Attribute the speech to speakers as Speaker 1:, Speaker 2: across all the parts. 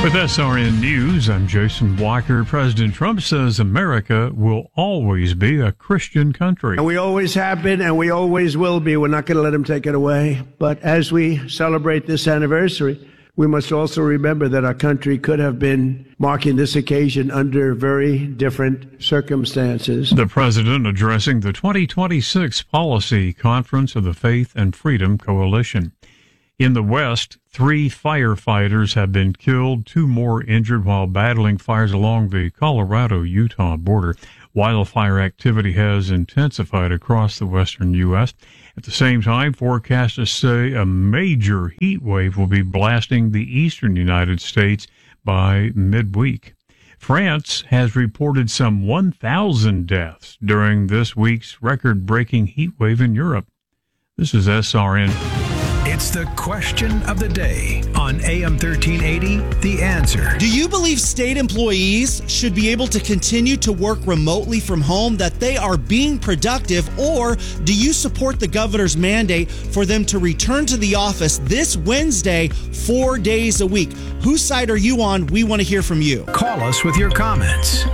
Speaker 1: With SRN News, I'm Jason Walker. President Trump says America will always be a Christian country.
Speaker 2: And we always have been, and we always will be. We're not going to let him take it away. But as we celebrate this anniversary, we must also remember that our country could have been marking this occasion under very different circumstances.
Speaker 1: The president addressing the 2026 Policy Conference of the Faith and Freedom Coalition. In the West, 3 firefighters have been killed, 2 more injured while battling fires along the Colorado-Utah border. Wildfire activity has intensified across the western U.S. At the same time, forecasters say a major heat wave will be blasting the eastern United States by midweek. France has reported some 1,000 deaths during this week's record-breaking heat wave in Europe. This is SRN.
Speaker 3: It's the question of the day on AM 1380, The Answer.
Speaker 4: Do you believe state employees should be able to continue to work remotely from home, that they are being productive, or do you support the governor's mandate for them to return to the office this Wednesday, 4 days a week? Whose side are you on? We want to hear from you.
Speaker 3: Call us with your comments.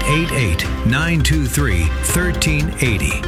Speaker 3: 888-923-1380.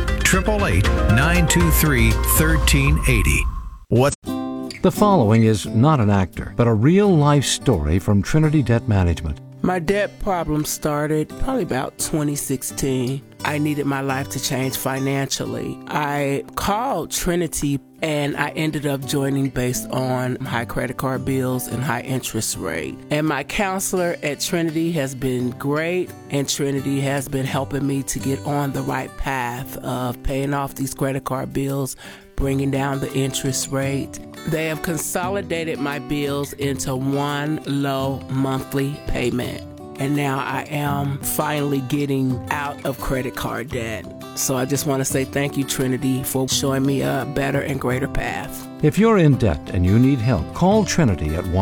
Speaker 3: 888-923-1380.
Speaker 4: What?
Speaker 5: The following is not an actor, but a real-life story from Trinity Debt Management.
Speaker 6: My debt problem started probably about 2016. I needed my life to change financially. I called Trinity and I ended up joining based on high credit card bills and high interest rate. And my counselor at Trinity has been great, and Trinity has been helping me to get on the right path of paying off these credit card bills, bringing down the interest rate. They have consolidated my bills into one low monthly payment. And now I am finally getting out of credit card debt. So I just want to say thank you, Trinity, for showing me a better and greater path.
Speaker 5: If you're in debt and you need help, call Trinity at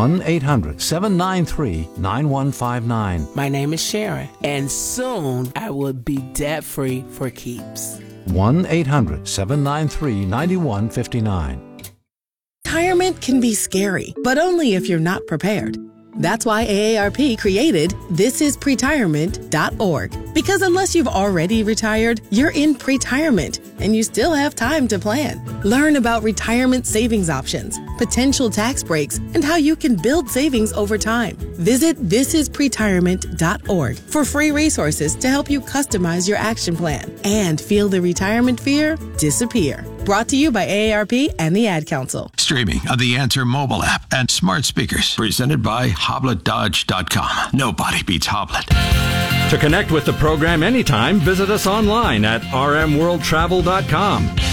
Speaker 5: 1-800-793-9159.
Speaker 6: My name is Sharon, and soon I will be debt-free for keeps.
Speaker 5: 1-800-793-9159.
Speaker 7: Retirement can be scary, but only if you're not prepared. That's why AARP created thisispretirement.org. Because unless you've already retired, you're in pretirement, and you still have time to plan. Learn about retirement savings options, potential tax breaks, and how you can build savings over time. Visit thisispretirement.org for free resources to help you customize your action plan and feel the retirement fear disappear. Brought to you by AARP and the Ad Council.
Speaker 8: Streaming on the Answer mobile app and smart speakers. Presented by HoblettDodge.com. Nobody beats Hoblet.
Speaker 9: To connect with the program anytime, visit us online at rmworldtravel.com.